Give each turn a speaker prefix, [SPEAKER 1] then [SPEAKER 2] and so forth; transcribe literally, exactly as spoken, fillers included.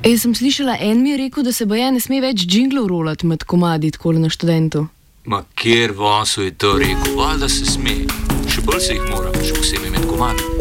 [SPEAKER 1] Jaz sem slišala, en mi je rekel, da se baje ne sme več džinglov rolati med komadi, takole na Študentu.
[SPEAKER 2] Ma kjer vosu je to rekel, valjda se sme. Še bolj se jih mora, še posebej med komadi.